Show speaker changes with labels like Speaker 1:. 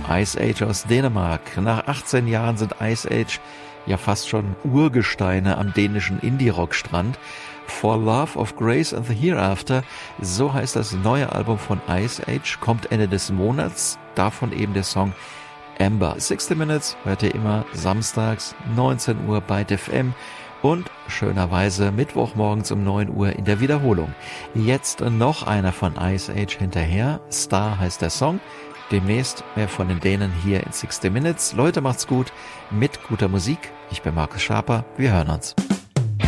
Speaker 1: Ice Age aus Dänemark. Nach 18 Jahren sind Ice Age ja fast schon Urgesteine am dänischen Indie-Rock-Strand. For Love of Grace and the Hereafter, so heißt das neue Album von Ice Age, kommt Ende des Monats. Davon eben der Song Amber. 60 Minutes hört ihr immer samstags 19 Uhr bei DFM und schönerweise Mittwochmorgens um 9 Uhr in der Wiederholung. Jetzt noch einer von Ice Age hinterher. Star heißt der Song. Demnächst mehr von den Dänen hier in 60 Minutes. Leute, macht's gut mit guter Musik. Ich bin Markus Schaper. Wir hören uns.